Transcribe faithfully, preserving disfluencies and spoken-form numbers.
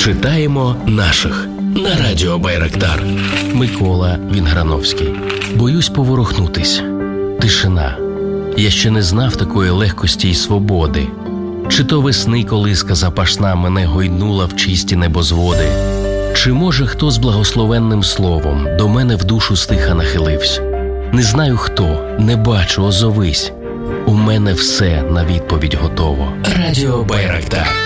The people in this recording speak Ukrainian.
Читаємо наших на радіо Байрактар. Микола Вінграновський. Боюсь поворухнутись. Тишина. Я ще не знав такої легкості й свободи. Чи то весни колиска запашна мене гойнула в чисті небозводи. Чи може хто з благословенним словом до мене в душу стиха нахилився? Не знаю хто, не бачу, озовись. У мене все на відповідь готово. Радіо Байрактар.